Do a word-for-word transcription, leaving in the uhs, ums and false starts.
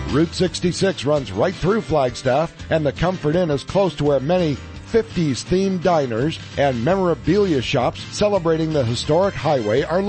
Route sixty-six runs right through Flagstaff, and the Comfort Inn is close to where many fifties-themed diners and memorabilia shops celebrating the historic highway are